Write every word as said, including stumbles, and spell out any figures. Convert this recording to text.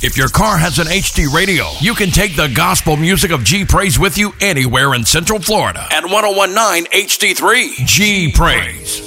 If your car has an H D radio, you can take the gospel music of G Praise with you anywhere in Central Florida at one oh one nine H D three. G Praise.